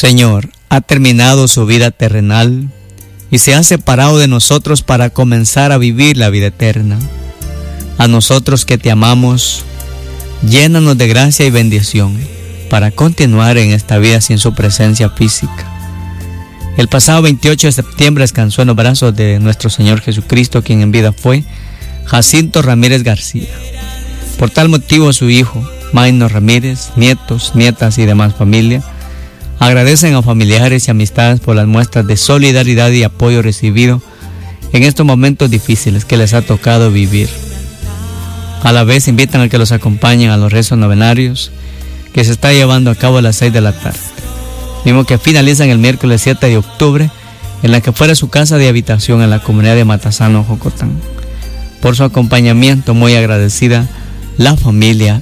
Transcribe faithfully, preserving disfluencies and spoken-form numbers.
Señor, ha terminado su vida terrenal y se ha separado de nosotros para comenzar a vivir la vida eterna. A nosotros que te amamos, llénanos de gracia y bendición para continuar en esta vida sin su presencia física. El pasado veintiocho de septiembre descansó en los brazos de nuestro Señor Jesucristo, quien en vida fue Jacinto Ramírez García. Por tal motivo, su hijo, Maynor Ramírez, nietos, nietas y demás familia, agradecen a familiares y amistades por las muestras de solidaridad y apoyo recibido en estos momentos difíciles que les ha tocado vivir. A la vez invitan a que los acompañen a los rezos novenarios que se está llevando a cabo a las seis de la tarde, mismo que finalizan el miércoles siete de octubre en la que fuera su casa de habitación en la comunidad de Matasano, Jocotán. Por su acompañamiento, muy agradecida la familia